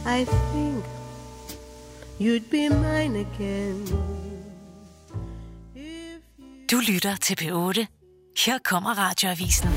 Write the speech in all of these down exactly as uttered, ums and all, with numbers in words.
I think you'd be mine again. Du lytter til P otte. Her kommer Radioavisen.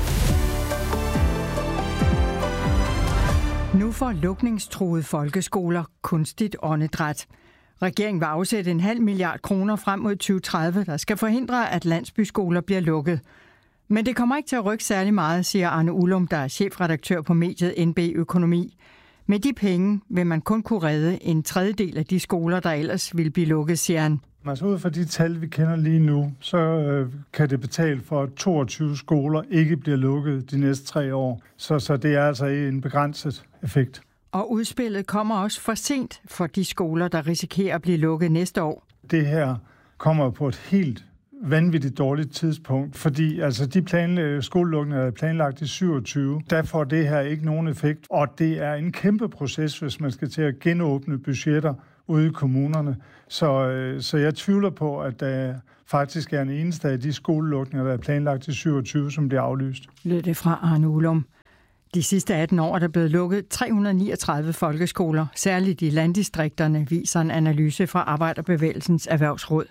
Nu får lukningstruede folkeskoler kunstigt åndedræt. Regeringen vil afsætte en halv milliard kroner frem mod tyve tredive, der skal forhindre, at landsbyskoler bliver lukket. Men det kommer ikke til at rykke særlig meget, siger Arne Ullum, der er chefredaktør på mediet N B Økonomi. Med de penge vil man kun kunne redde en tredjedel af de skoler, der ellers ville blive lukket, siger han. Altså ud fra de tal, vi kender lige nu, så øh, kan det betale for, at toogtyve skoler ikke bliver lukket de næste tre år. Så, så det er altså en begrænset effekt. Og udspillet kommer også for sent for de skoler, der risikerer at blive lukket næste år. Det her kommer på et helt vanvittigt dårligt tidspunkt, fordi altså de planlagte skolelukninger er planlagt i syvogtyve. Der får det her ikke nogen effekt, og det er en kæmpe proces, hvis man skal til at genåbne budgetter ude i kommunerne. Så, så jeg tvivler på, at der faktisk er en eneste af de skolelukninger, der er planlagt i syvogtyve, som bliver aflyst. Lød det fra Arne Ullum. De sidste atten år er der blevet lukket tre hundrede og niogtredive folkeskoler, særligt i landdistrikterne, viser en analyse fra Arbejderbevægelsens Erhvervsråd.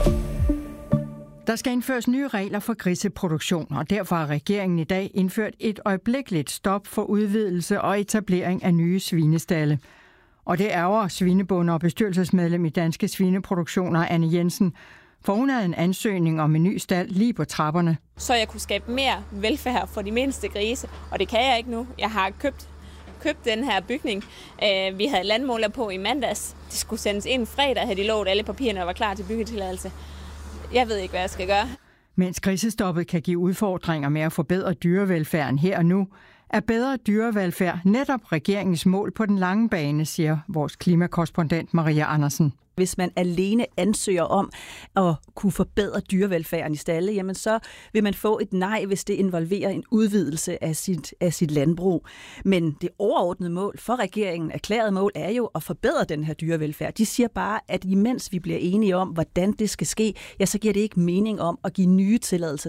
Der skal indføres nye regler for griseproduktion, og derfor har regeringen i dag indført et øjeblikkeligt stop for udvidelse og etablering af nye svinestalde. Og det ærger svinebonde og bestyrelsesmedlem i Danske Svineproduktioner, Anne Jensen, for hun havde en ansøgning om en ny stald lige på trapperne. Så jeg kunne skabe mere velfærd for de mindste grise, og det kan jeg ikke nu. Jeg har købt, købt den her bygning. Vi havde landmåler på i mandags. Det skulle sendes ind fredag, havde de lovet alle papirerne og var klar til byggetilladelse. Jeg ved ikke, hvad jeg skal gøre. Mens grisestoppet kan give udfordringer med at forbedre dyrevelfærden her og nu, er bedre dyrevelfærd netop regeringens mål på den lange bane, siger vores klimakorrespondent Maria Andersen. Hvis man alene ansøger om at kunne forbedre dyrevelfærden i stalde, jamen så vil man få et nej, hvis det involverer en udvidelse af sit, af sit landbrug. Men det overordnede mål for regeringen, erklærede mål, er jo at forbedre den her dyrevelfærd. De siger bare, at imens vi bliver enige om, hvordan det skal ske, ja, så giver det ikke mening om at give nye tilladelser.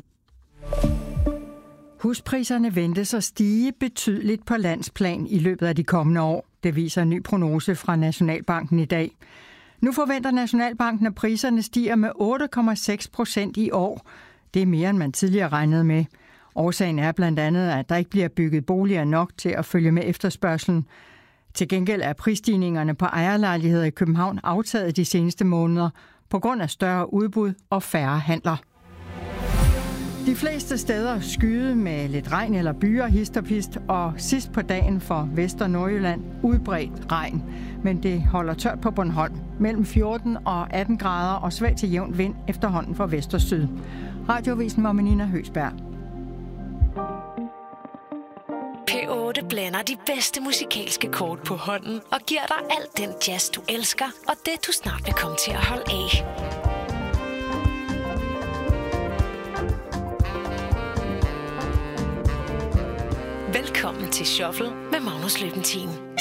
Huspriserne ventes at stige betydeligt på landsplan i løbet af de kommende år. Det viser en ny prognose fra Nationalbanken i dag. Nu forventer Nationalbanken, at priserne stiger med otte komma seks procent i år. Det er mere, end man tidligere regnede med. Årsagen er blandt andet, at der ikke bliver bygget boliger nok til at følge med efterspørgselen. Til gengæld er prisstigningerne på ejerlejligheder i København aftaget de seneste måneder på grund af større udbud og færre handler. De fleste steder skyde med lidt regn eller byer, hist og pist, og sidst på dagen for Vest- og Nordjylland udbredt regn. Men det holder tørt på Bornholm. Mellem fjorten og atten grader og svag til jævn vind efterhånden fra vest og syd. Radioavisen var med Nina Høgsberg. P otte blander de bedste musikalske kort på hånden og giver dig alt den jazz, du elsker, og det du snart vil komme til at holde af. Velkommen til Shuffle med Magnus Løbentin.